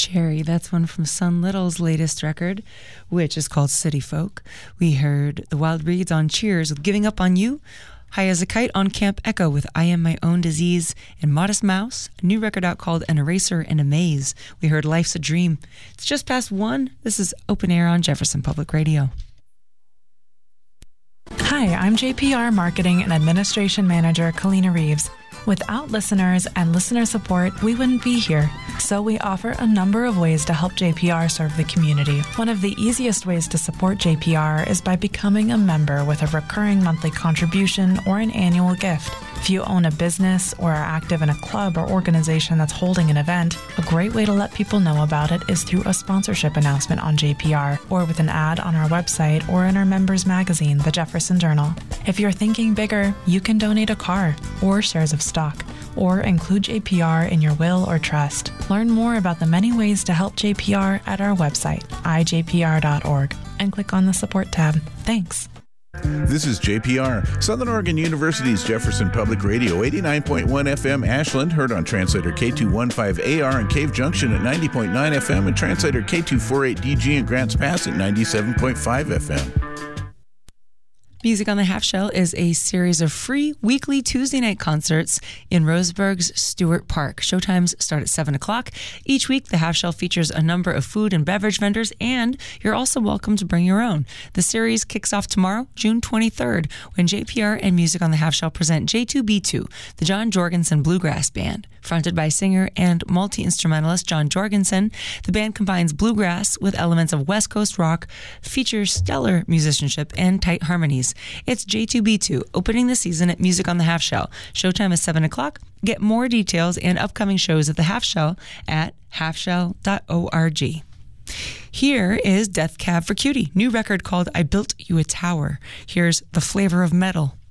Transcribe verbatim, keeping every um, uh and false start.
Cherry. That's one from Sun Little's latest record, which is called City Folk. We heard The Wild Reeds on Cheers with Giving Up on You, High as a Kite on Camp Echo with I Am My Own Disease, and Modest Mouse, a new record out called An Eraser and a Maze. We heard Life's a Dream. It's just past one. This is Open Air on Jefferson Public Radio. Hi, I'm J P R Marketing and Administration Manager Kalina Reeves. Without listeners and listener support, we wouldn't be here. So we offer a number of ways to help J P R serve the community. One of the easiest ways to support J P R is by becoming a member with a recurring monthly contribution or an annual gift. If you own a business or are active in a club or organization that's holding an event, a great way to let people know about it is through a sponsorship announcement on J P R or with an ad on our website or in our members magazine, the Jefferson Journal. If you're thinking bigger, you can donate a car or shares of stock or include J P R in your will or trust. Learn more about the many ways to help J P R at our website, i j p r dot org, and click on the support tab. Thanks. This is J P R, Southern Oregon University's Jefferson Public Radio, eighty-nine point one F M Ashland, heard on translator K two fifteen A R in Cave Junction at ninety point nine F M, and translator K two forty-eight D G in Grants Pass at ninety-seven point five F M. Music on the Half Shell is a series of free weekly Tuesday night concerts in Roseburg's Stewart Park. Showtimes start at seven o'clock. Each week, the Half Shell features a number of food and beverage vendors, and you're also welcome to bring your own. The series kicks off tomorrow, June twenty-third, when J P R and Music on the Half Shell present J two B two, the John Jorgensen Bluegrass Band. Fronted by singer and multi-instrumentalist John Jorgensen, the band combines bluegrass with elements of West Coast rock, features stellar musicianship, and tight harmonies. It's J two B two, opening the season at Music on the Half Shell. Showtime is seven o'clock. Get more details and upcoming shows at the Half Shell at half shell dot org. Here is Death Cab for Cutie, new record called I Built You a Tower. Here's The Flavor of Metal.